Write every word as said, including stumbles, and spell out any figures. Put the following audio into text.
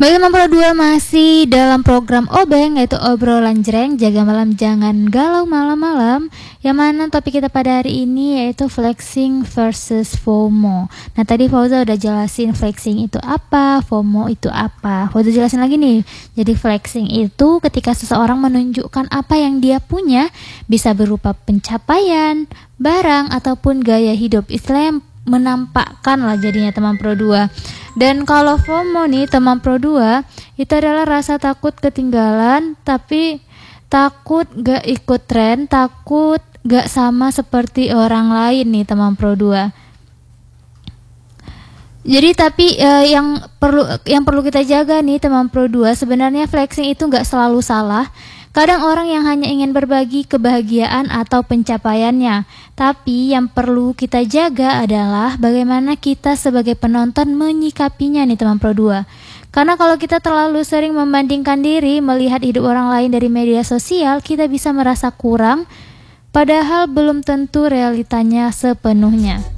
Baik teman Pro dua, masih dalam program Obeng, yaitu obrolan jreng, jaga malam jangan galau malam-malam. Yang mana topik kita pada hari ini yaitu flexing versus FOMO. Nah tadi Fauza udah jelasin flexing itu apa, FOMO itu apa. Fauza jelasin lagi nih. Jadi flexing itu ketika seseorang menunjukkan apa yang dia punya, bisa berupa pencapaian, barang, ataupun gaya hidup. Istilahnya menampakkan lah jadinya teman Pro dua. Dan kalau FOMO nih teman Pro dua, itu adalah rasa takut ketinggalan, tapi takut gak ikut tren, takut gak sama seperti orang lain nih teman Pro dua. Jadi tapi eh, yang perlu yang perlu kita jaga nih teman Pro dua, sebenarnya flexing itu gak selalu salah. Kadang orang yang hanya ingin berbagi kebahagiaan atau pencapaiannya. Tapi yang perlu kita jaga adalah bagaimana kita sebagai penonton menyikapinya nih teman Pro dua. Karena kalau kita terlalu sering membandingkan diri, melihat hidup orang lain dari media sosial, kita bisa merasa kurang, padahal belum tentu realitanya sepenuhnya.